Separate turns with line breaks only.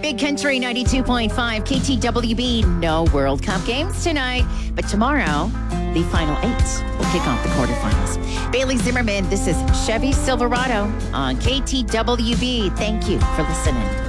Big Country 92.5 KTWB. No World Cup games tonight, but tomorrow, the final 8 will kick off the quarterfinals. Bailey Zimmerman, this is Chevy Silverado on KTWB. Thank you for listening.